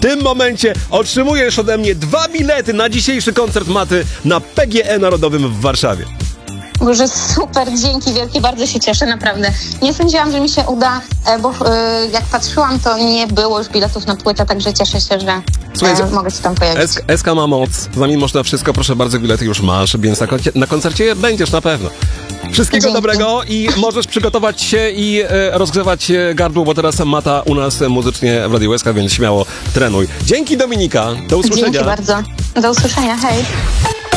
tym momencie otrzymujesz ode mnie 2 bilety na dzisiejszy koncert Maty na PGE Narodowym w Warszawie. Boże, super, dzięki wielkie, bardzo się cieszę, naprawdę. Nie sądziłam, że mi się uda, bo jak patrzyłam, to nie było już biletów na płytę, także cieszę się, że mogę się tam pojawić. SK ma moc, z nami można wszystko, proszę bardzo, bilety już masz, więc na koncercie będziesz na pewno. Wszystkiego dobrego i możesz przygotować się i rozgrzewać gardło, bo teraz Mata u nas muzycznie w Radiu SK, więc śmiało trenuj. Dzięki, Dominika, do usłyszenia. Dzięki bardzo, do usłyszenia, hej.